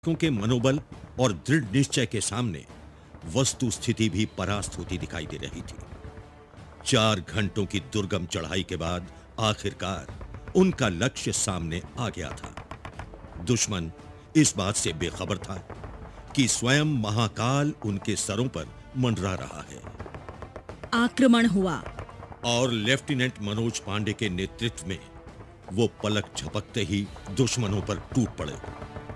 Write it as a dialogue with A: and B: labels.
A: के मनोबल और दृढ़ निश्चय के सामने वस्तु स्थिति भी परास्त होती दिखाई दे रही थी। 4 घंटों की दुर्गम चढ़ाई के बाद आखिरकार उनका लक्ष्य सामने आ गया था। दुश्मन इस बात से बेखबर था कि स्वयं महाकाल उनके सरों पर मंडरा रहा है।
B: आक्रमण हुआ
A: और लेफ्टिनेंट मनोज पांडे के नेतृत्व में वो पलक झपकते ही दुश्मनों पर टूट पड़े।